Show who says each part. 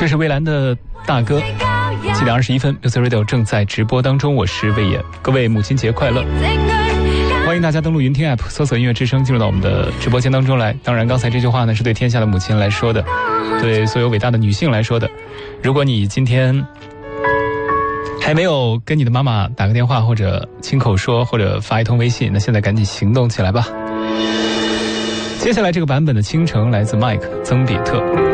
Speaker 1: 这是蔚蓝的大哥，7点21分 Music Radio 正在直播当中，我是魏野，各位母亲节快乐。欢迎大家登录云听 App 搜索音乐之声进入到我们的直播间当中来。当然刚才这句话呢是对天下的母亲来说的，对所有伟大的女性来说的。如果你今天还没有跟你的妈妈打个电话，或者亲口说，或者发一通微信，那现在赶紧行动起来吧。接下来这个版本的倾城来自 Mike 曾比特。